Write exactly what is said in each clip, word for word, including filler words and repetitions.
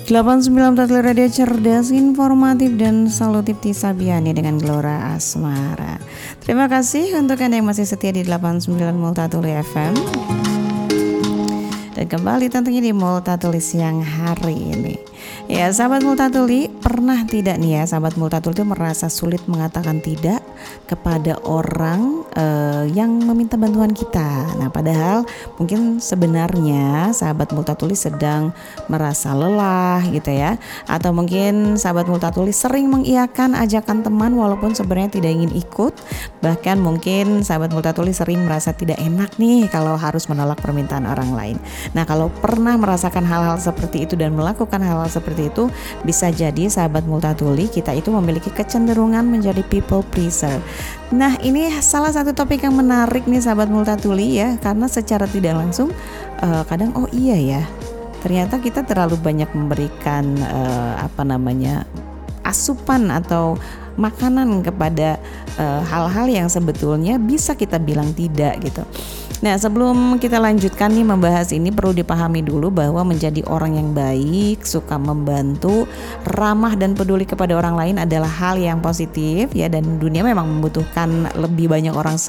delapan puluh sembilan Tatler Radio cerdas, informatif dan solutif. Tisa Biani dengan Gelora Asmara. Terima kasih untuk Anda yang masih setia di delapan puluh sembilan Multatuli F M. Dan kembali tentunya di Multatuli siang hari ini. Ya, sahabat Multatuli, pernah tidak nih ya sahabat Multatuli itu merasa sulit mengatakan tidak kepada orang uh, yang meminta bantuan kita. Nah, padahal mungkin sebenarnya sahabat Multatuli sedang merasa lelah gitu ya, atau mungkin sahabat Multatuli sering mengiyakan ajakan teman walaupun sebenarnya tidak ingin ikut. Bahkan mungkin sahabat Multatuli sering merasa tidak enak nih kalau harus menolak permintaan orang lain. Nah, kalau pernah merasakan hal-hal seperti itu dan melakukan hal-hal seperti itu, bisa jadi sahabat Multatuli kita itu memiliki kecenderungan menjadi people pleaser. Nah, ini salah satu topik yang menarik nih sahabat Multatuli ya, karena secara tidak langsung uh, kadang oh iya ya, ternyata kita terlalu banyak memberikan uh, apa namanya asupan atau makanan kepada uh, hal-hal yang sebetulnya bisa kita bilang tidak gitu. Nah, sebelum kita lanjutkan nih membahas ini, perlu dipahami dulu bahwa menjadi orang yang baik, suka membantu, ramah dan peduli kepada orang lain adalah hal yang positif ya, dan dunia memang membutuhkan lebih banyak orang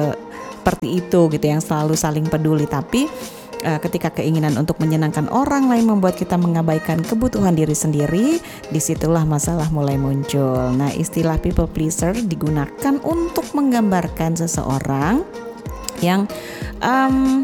seperti itu gitu yang selalu saling peduli. Tapi ketika keinginan untuk menyenangkan orang lain membuat kita mengabaikan kebutuhan diri sendiri, disitulah masalah mulai muncul. Nah, istilah people pleaser digunakan untuk menggambarkan seseorang yang um,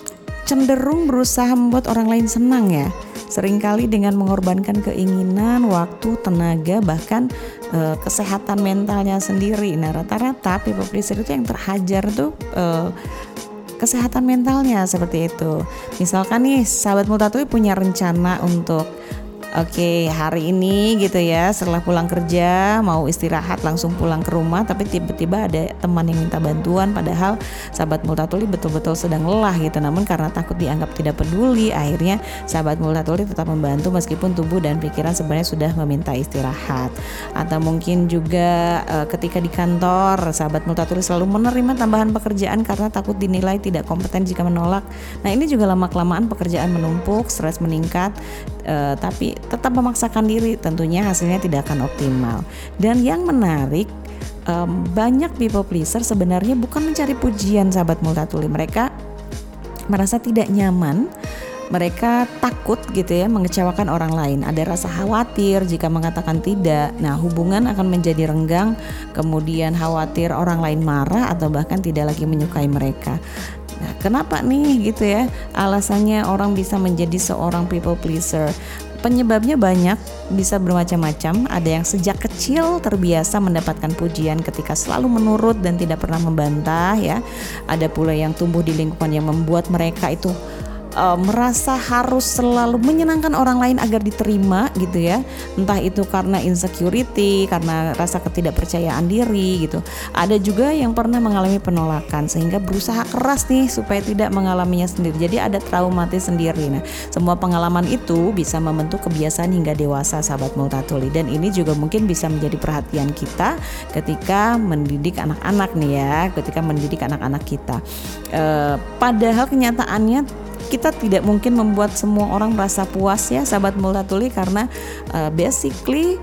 cenderung berusaha membuat orang lain senang ya, seringkali dengan mengorbankan keinginan, waktu, tenaga, bahkan uh, kesehatan mentalnya sendiri. Nah, rata-rata people pleaser itu yang terhajar tuh uh, kesehatan mentalnya seperti itu. Misalkan nih sahabat Multatuli punya rencana untuk oke okay, hari ini gitu ya, setelah pulang kerja mau istirahat langsung pulang ke rumah, tapi tiba-tiba ada teman yang minta bantuan padahal sahabat Multatuli betul-betul sedang lelah gitu. Namun karena takut dianggap tidak peduli, akhirnya sahabat Multatuli tetap membantu meskipun tubuh dan pikiran sebenarnya sudah meminta istirahat. Atau mungkin juga e, ketika di kantor sahabat Multatuli selalu menerima tambahan pekerjaan karena takut dinilai tidak kompeten jika menolak. Nah, ini juga lama-kelamaan pekerjaan menumpuk, stres meningkat, e, tapi tetap memaksakan diri, tentunya hasilnya tidak akan optimal. Dan yang menarik, um, banyak people pleaser sebenarnya bukan mencari pujian sahabat Multatuli. Mereka merasa tidak nyaman, mereka takut gitu ya mengecewakan orang lain. Ada rasa khawatir jika mengatakan tidak. Nah, hubungan akan menjadi renggang, kemudian khawatir orang lain marah atau bahkan tidak lagi menyukai mereka. Nah, kenapa nih gitu ya alasannya orang bisa menjadi seorang people pleaser? Penyebabnya banyak, bisa bermacam-macam. Ada yang sejak kecil terbiasa mendapatkan pujian ketika selalu menurut dan tidak pernah membantah ya. Ada pula yang tumbuh di lingkungan yang membuat mereka itu uh, merasa harus selalu menyenangkan orang lain agar diterima gitu ya. Entah itu karena insecurity, karena rasa ketidakpercayaan diri gitu. Ada juga yang pernah mengalami penolakan sehingga berusaha keras nih supaya tidak mengalaminya sendiri. Jadi ada traumatis sendiri. Nah, semua pengalaman itu bisa membentuk kebiasaan hingga dewasa sahabat Multatuli, dan ini juga mungkin bisa menjadi perhatian kita ketika mendidik anak-anak nih ya, ketika mendidik anak-anak kita. E, padahal kenyataannya kita tidak mungkin membuat semua orang merasa puas ya sahabat Multatuli, karena uh, basically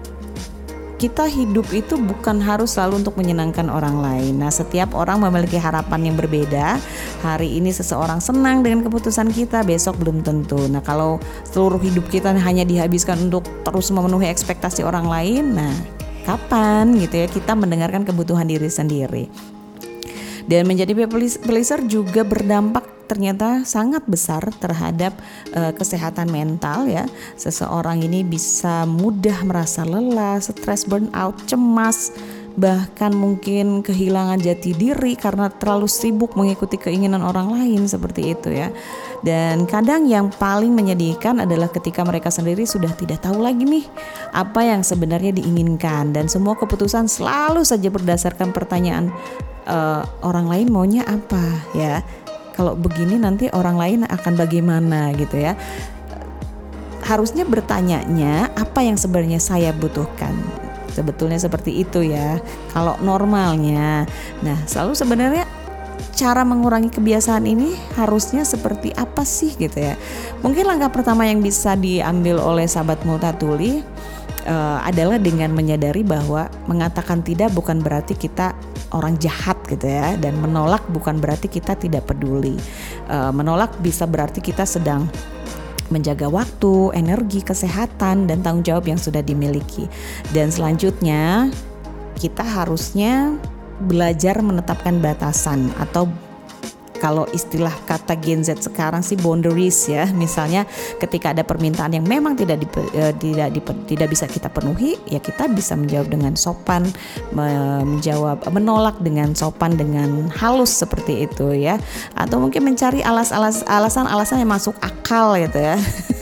kita hidup itu bukan harus selalu untuk menyenangkan orang lain. Nah, setiap orang memiliki harapan yang berbeda. Hari ini seseorang senang dengan keputusan kita, besok belum tentu. Nah, kalau seluruh hidup kita hanya dihabiskan untuk terus memenuhi ekspektasi orang lain, nah kapan gitu ya kita mendengarkan kebutuhan diri sendiri. Dan menjadi people pleaser juga berdampak ternyata sangat besar terhadap uh, kesehatan mental ya. Seseorang ini bisa mudah merasa lelah, stres, burnout, cemas, bahkan mungkin kehilangan jati diri karena terlalu sibuk mengikuti keinginan orang lain seperti itu ya. Dan kadang yang paling menyedihkan adalah ketika mereka sendiri sudah tidak tahu lagi nih apa yang sebenarnya diinginkan, dan semua keputusan selalu saja berdasarkan pertanyaan uh, orang lain maunya apa ya. Kalau begini nanti orang lain akan bagaimana gitu ya. Harusnya bertanyanya apa yang sebenarnya saya butuhkan. Sebetulnya seperti itu ya kalau normalnya. Nah, selalu sebenarnya cara mengurangi kebiasaan ini harusnya seperti apa sih gitu ya. Mungkin langkah pertama yang bisa diambil oleh sahabat Multatuli uh, adalah dengan menyadari bahwa mengatakan tidak bukan berarti kita orang jahat gitu ya, dan menolak bukan berarti kita tidak peduli. Uh, menolak bisa berarti kita sedang menjaga waktu, energi, kesehatan, dan tanggung jawab yang sudah dimiliki. Dan selanjutnya kita harusnya belajar menetapkan batasan, atau kalau istilah kata Gen Z sekarang sih boundaries ya. Misalnya ketika ada permintaan yang memang tidak di, uh, tidak di, tidak bisa kita penuhi, ya kita bisa menjawab dengan sopan, menjawab menolak dengan sopan, dengan halus seperti itu ya. Atau mungkin mencari alas-alas alasan-alasan yang masuk akal gitu ya.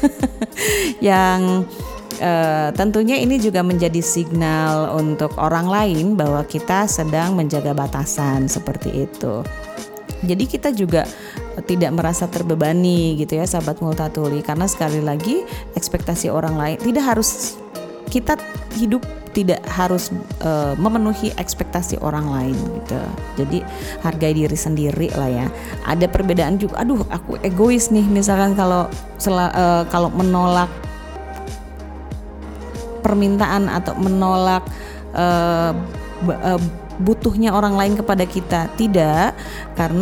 Yang Uh, tentunya ini juga menjadi signal untuk orang lain bahwa kita sedang menjaga batasan seperti itu. Jadi kita juga tidak merasa terbebani gitu ya sahabat Multatuli, karena sekali lagi ekspektasi orang lain tidak harus, kita hidup tidak harus uh, memenuhi ekspektasi orang lain gitu. Jadi hargai diri sendiri lah ya. Ada perbedaan juga. Aduh, aku egois nih misalkan kalau sel- uh, kalau menolak permintaan atau menolak uh, uh, butuhnya orang lain kepada kita. Tidak, karena